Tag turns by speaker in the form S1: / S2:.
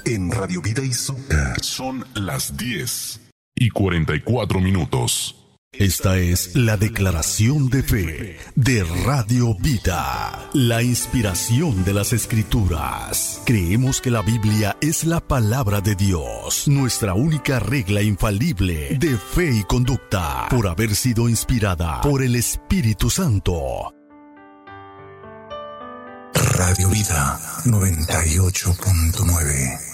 S1: En Radio Vida y Soca son las 10:44.
S2: Esta es la declaración de fe de Radio Vida, la inspiración de las Escrituras. Creemos que la Biblia es la palabra de Dios, nuestra única regla infalible de fe y conducta, por haber sido inspirada por el Espíritu Santo.
S1: Radio Vida 98.9